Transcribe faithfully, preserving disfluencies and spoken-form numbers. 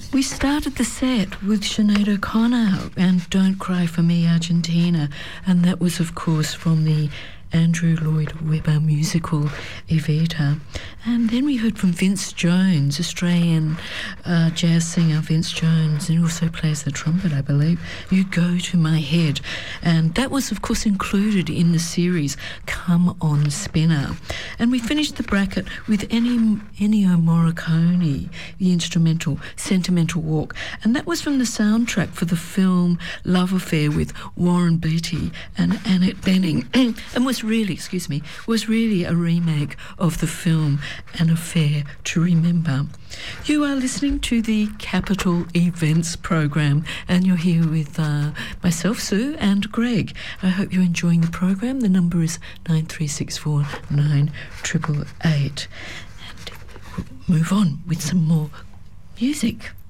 We started the set with Sinead O'Connor and Don't Cry for Me, Argentina, and that was, of course, from the Andrew Lloyd Webber musical Evita. And then we heard from Vince Jones, Australian uh, jazz singer Vince Jones, and he also plays the trumpet, I believe. You Go to My Head. And that was, of course, included in the series Come On Spinner. And we finished the bracket with Ennio, Ennio Morricone, the instrumental Sentimental Walk. And that was from the soundtrack for the film Love Affair with Warren Beatty and Annette Bening. and was really, excuse me, was really a remake of the film An Affair to Remember. You are listening to the Capital Events program, and you're here with uh, myself, Sue, and Greg. I hope you're enjoying the program. The number is nine three six four nine eight eight eight. And we'll move on with some more music.